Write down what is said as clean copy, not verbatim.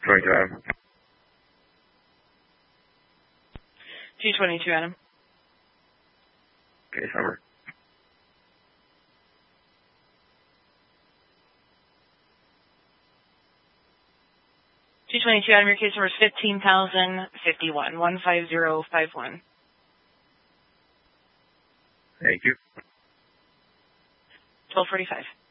22 Adam. 222 Adam. Okay, summer. Adam, your case number is 15,051, 15051. Thank you. 1245.